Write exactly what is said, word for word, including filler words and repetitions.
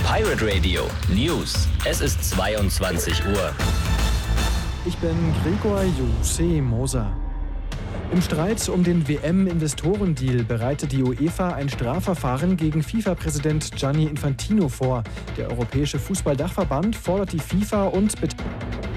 Pirate Radio News. Es ist zweiundzwanzig Uhr. Ich bin Gregor Jose Moser. Im Streit um den W M-Investorendeal bereitet die UEFA ein Strafverfahren gegen FIFA-Präsident Gianni Infantino vor. Der Europäische Fußballdachverband fordert die FIFA und Bet-